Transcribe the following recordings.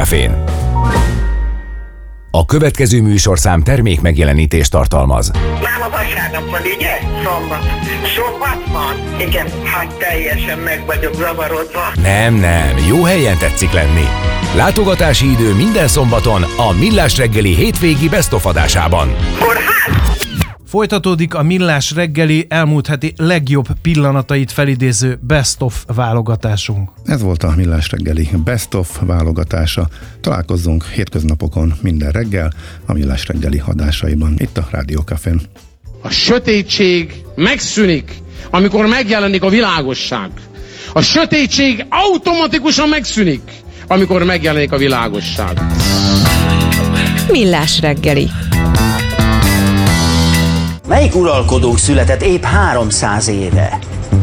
Rádiókafén. A következő műsorszám termék megjelenítést tartalmaz. Nála vasárnap van, ugye? Szombat. Szombat van? Igen, hát teljesen meg vagyok zavarodva. Nem, jó helyen tetszik lenni. Látogatási idő minden szombaton a Millás reggeli hétvégi Best of adásában. Kórház? Folytatódik a Millás reggeli elmúlt heti legjobb pillanatait felidéző Best of válogatásunk. Ez volt a Millás reggeli Best of válogatása. Találkozzunk hétköznapokon minden reggel a Millás reggeli adásaiban, itt a Rádiókafén. A sötétség megszűnik, amikor megjelenik a világosság. A sötétség automatikusan megszűnik, amikor megjelenik a világosság. Millás reggeli. Melyik uralkodónk született épp 300 éve?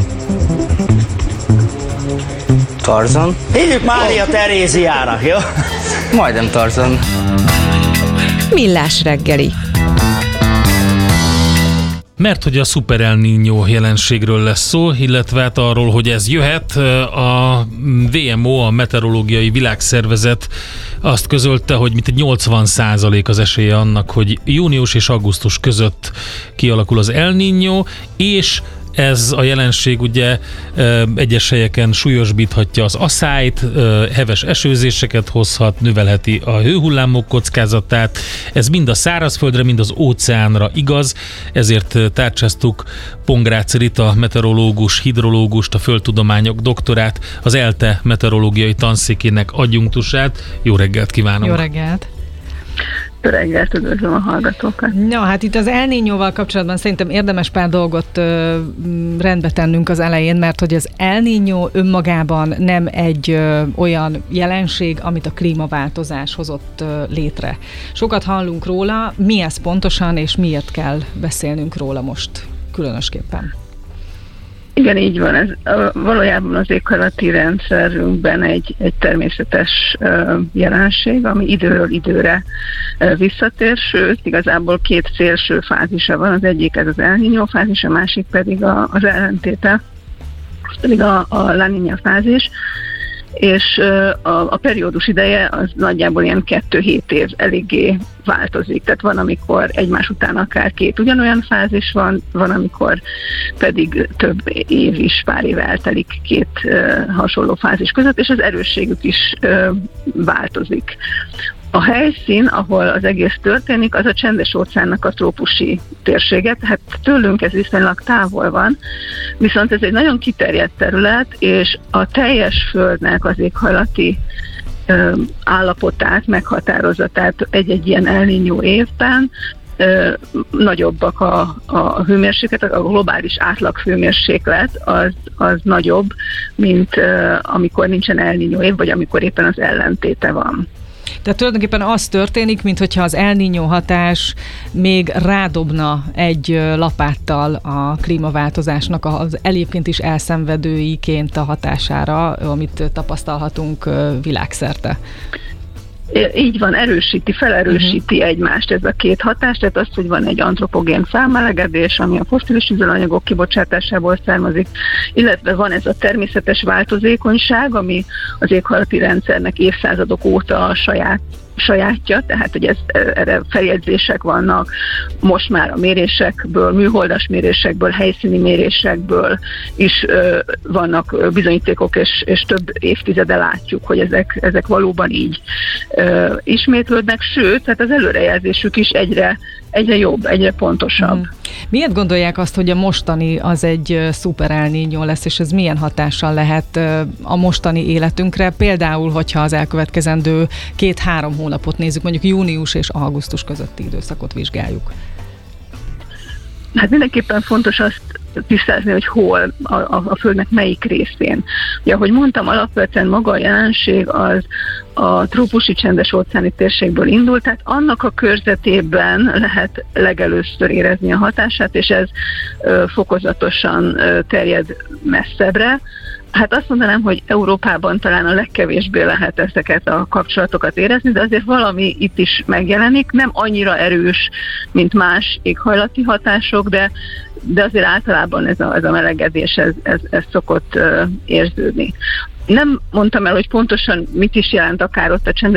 Tarzan? Hívjuk Mária Teréziának, jó? Majdnem Tarzan. Millás reggeli. Mert hogy a Super El Niño jelenségről lesz szó, illetve hát arról, hogy ez jöhet, a WMO, a Meteorológiai Világszervezet azt közölte, hogy mintegy 80% az esélye annak, hogy június és augusztus között kialakul az El Niño, és ez a jelenség ugye egyes helyeken súlyosbíthatja az aszályt, heves esőzéseket hozhat, növelheti a hőhullámok kockázatát. Ez mind a szárazföldre, mind az óceánra igaz, ezért tárcsáztuk Pongrácz Rita meteorológus, hidrológust, a földtudományok doktorát, az ELTE meteorológiai tanszékének adjunktusát. Jó reggelt kívánok! Jó reggelt! Jó reggelt, üdvözlöm a hallgatókat. No, hát itt az El Niñóval kapcsolatban szerintem érdemes pár dolgot rendbe tennünk az elején, mert hogy az El Niño önmagában nem egy olyan jelenség, amit a klímaváltozás hozott létre. Sokat hallunk róla, mi ez pontosan, és miért kell beszélnünk róla most különösképpen? Igen, így van. Ez valójában az éghajlati rendszerünkben egy természetes jelenség, ami időről időre visszatér, sőt, igazából két szélső fázisa van. Az egyik ez az El Niño fázis, a másik pedig az ellentéte, pedig a La Niña fázis. És a periódus ideje az nagyjából ilyen 2-7 év, eléggé változik. Tehát van, amikor egymás után akár két ugyanolyan fázis van, amikor pedig több év is, pár év eltelik két hasonló fázis között, és az erősségük is változik. A helyszín, ahol az egész történik, az a Csendes-óceánnak a trópusi térsége, tehát tőlünk ez viszonylag távol van, viszont ez egy nagyon kiterjedt terület, és a teljes Földnek az éghajlati állapotát meghatározza, tehát egy ilyen El Niño évben nagyobbak a hőmérséklet, a globális átlag hőmérséklet az nagyobb, mint amikor nincsen El Niño év, vagy amikor éppen az ellentéte van. Tehát tulajdonképpen az történik, mintha az El Niño hatás még rádobna egy lapáttal a klímaváltozásnak az egyébként is elszenvedőiként a hatására, amit tapasztalhatunk világszerte. Így van, felerősíti egymást ez a két hatás, tehát az, hogy van egy antropogén felmelegedés, ami a fosszilis üzemanyagok kibocsátásából származik, illetve van ez a természetes változékonyság, ami az éghajlati rendszernek évszázadok óta a sajátja, tehát hogy erre feljegyzések vannak most már a mérésekből, műholdas mérésekből, helyszíni mérésekből is vannak bizonyítékok, és több évtizede látjuk, hogy ezek valóban így ismétlődnek, sőt, tehát az előrejelzésük is egyre jobb, egyre pontosabb. Miért gondolják azt, hogy a mostani az egy szuper El Niño lesz, és ez milyen hatással lehet a mostani életünkre? Például, hogyha az elkövetkezendő 2-3 hónapot nézzük, mondjuk június és augusztus közötti időszakot vizsgáljuk. Hát mindenképpen fontos azt tisztázni, hogy hol, a Földnek melyik részén. Ugye, ahogy mondtam, alapvetően maga a jelenség az a trópusi Csendes-óceáni térségből indult, tehát annak a körzetében lehet legelőször érezni a hatását, és ez fokozatosan terjed messzebbre. Hát azt mondanám, hogy Európában talán a legkevésbé lehet ezeket a kapcsolatokat érezni, de azért valami itt is megjelenik, nem annyira erős, mint más éghajlati hatások, de azért általában ez a melegedés, ez szokott érződni. Nem mondtam el, hogy pontosan mit is jelent akár ott a